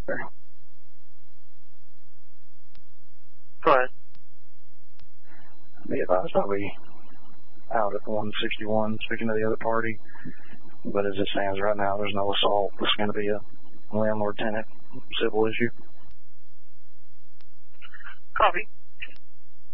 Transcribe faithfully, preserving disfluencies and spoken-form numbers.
Go ahead. Be advised, I'll be out at one sixty-one speaking to the other party, but as it stands right now, there's no assault. It's going to be a landlord-tenant civil issue. Copy.